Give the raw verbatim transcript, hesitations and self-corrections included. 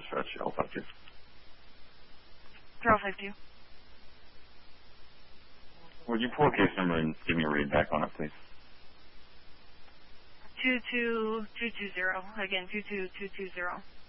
dispatch, Alpha two. Zero five two. Would you pull a case number and give me a read back on it, please? Two two two two zero. Again, two two two two zero.